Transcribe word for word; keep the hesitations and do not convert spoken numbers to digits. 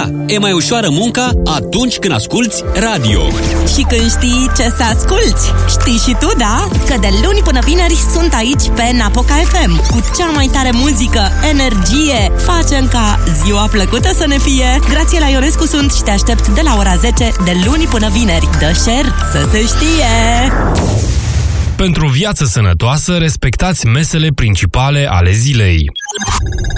Da, e mai ușoară munca atunci când asculți radio. Și când știi ce să asculți. Știi și tu, da? Că de luni până vineri sunt aici pe Napoca F M cu cea mai tare muzică, energie. Facem ca ziua plăcută să ne fie. Grațiela Ionescu sunt și te aștept de la ora zece de luni până vineri. Dă share să se știe! Pentru viață sănătoasă, respectați mesele principale ale zilei.